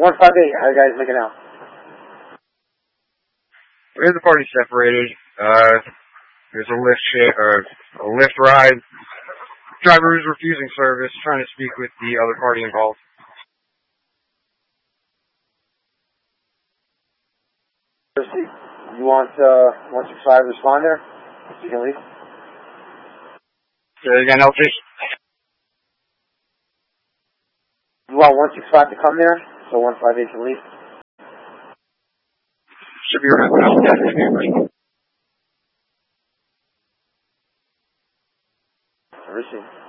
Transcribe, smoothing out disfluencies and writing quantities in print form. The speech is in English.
158, how are you guys making out? We have the party separated. There's a lift ride. Driver who's refusing service, trying to speak with the other party involved. You want 165 to respond there? You can leave. Say it again, LT. You want 165 to come there, so 158 can leave? Should be around. Receive.